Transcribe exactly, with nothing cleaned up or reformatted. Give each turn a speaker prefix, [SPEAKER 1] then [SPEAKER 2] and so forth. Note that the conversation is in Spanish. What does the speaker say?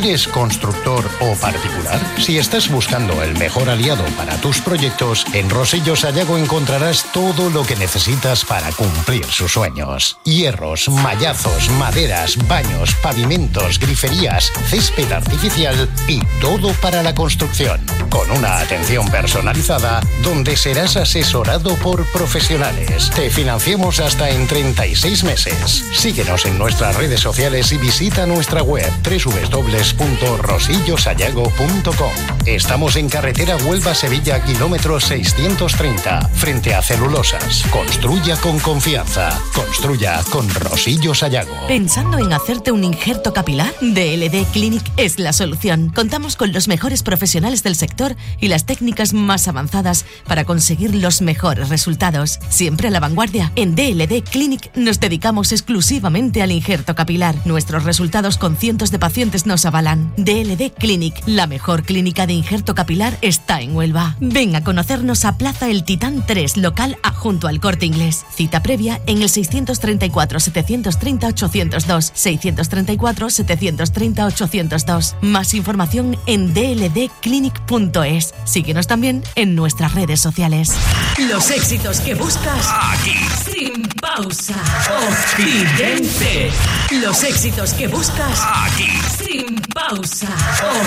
[SPEAKER 1] ¿Eres constructor o particular? Si estás buscando el mejor aliado para tus proyectos, en Rosillo Sayago encontrarás todo lo que necesitas para cumplir sus sueños. Hierros, mallazos, maderas, baños, pavimentos, griferías, césped artificial y todo para la construcción. Con una atención personalizada donde serás asesorado por profesionales. Te financiamos hasta en treinta y seis meses. Síguenos en nuestras redes sociales y visita nuestra web doble u doble u doble u punto rosillo sayago punto com. Estamos en carretera Huelva-Sevilla, kilómetro seiscientos treinta, frente a Celulosas. Construya con confianza. Construya con Rosillo Sayago.
[SPEAKER 2] ¿Pensando en hacerte un injerto capilar? D L D Clinic es la solución. Contamos con los mejores profesionales del sector y las técnicas más avanzadas para conseguir los mejores resultados. Siempre a la vanguardia. En D L D Clinic nos dedicamos exclusivamente al injerto capilar. Nuestros resultados con cientos de pacientes nos avalan. D L D Clinic, la mejor clínica de injerto capilar, está en Huelva. Ven a conocernos a Plaza El Titán tres, local A, junto al Corte Inglés. Cita previa en el seiscientos treinta y cuatro, setecientos treinta, ochocientos dos, seiscientos treinta y cuatro, setecientos treinta, ochocientos dos. Más información en d l d clinic punto es. Síguenos también en nuestras redes sociales.
[SPEAKER 3] Los éxitos que buscas
[SPEAKER 4] aquí.
[SPEAKER 3] Sin pausa. Occidente. Los éxitos que buscas
[SPEAKER 4] aquí.
[SPEAKER 3] sin pausa.